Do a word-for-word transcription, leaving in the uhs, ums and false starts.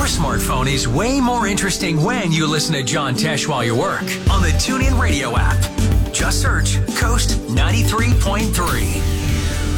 Your smartphone is way more interesting when you listen to John Tesh while you work on the TuneIn Radio app. Just search Coast ninety-three point three.